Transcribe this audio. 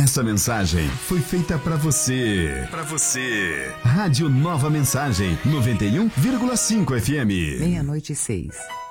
Essa mensagem foi feita pra você. Pra você. Rádio Nova Mensagem, 91,5 FM. 00:06.